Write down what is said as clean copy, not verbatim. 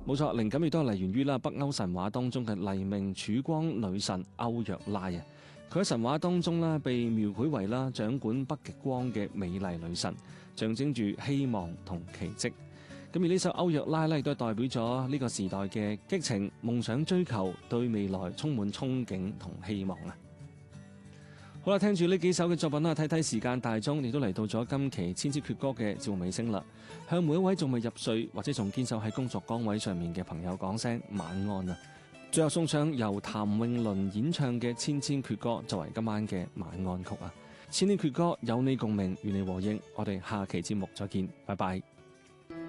冇錯，靈感亦都係嚟源於北歐神話當中嘅黎明曙光女神歐若拉啊。佢喺神話當中被描繪為掌管北極光嘅美麗女神，象徵住希望同奇蹟。咁而呢首歐若拉亦都代表咗呢個時代嘅激情、夢想追求，對未來充滿憧憬同希望啊！好啦，聽住呢幾首嘅作品睇睇時間大鐘，亦都嚟到咗今期千千闕歌嘅節目尾聲啦。向每一位仲未入睡或者仲堅守喺工作崗位上面嘅朋友講聲晚安啊！最後送上由譚詠麟演唱嘅《千千闕歌》作為今晚嘅晚安曲啊！千千闕歌有你共鳴，與你和應，我哋下期節目再見，拜拜。